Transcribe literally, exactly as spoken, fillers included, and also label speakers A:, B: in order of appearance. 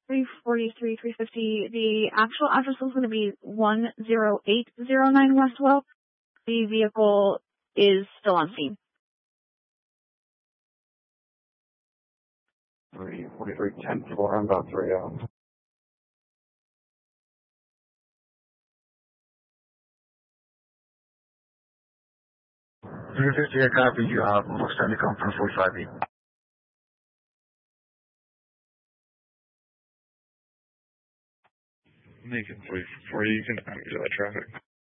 A: three forty-three, three fifty. The actual address is going to be one zero eight zero nine West Welk. The vehicle is still on scene.
B: three forty-three, ten four, I'm about three out. three fifty, I copy you. Uh, looks time to come from forty-five B.
C: Making three forty, you can out of that traffic.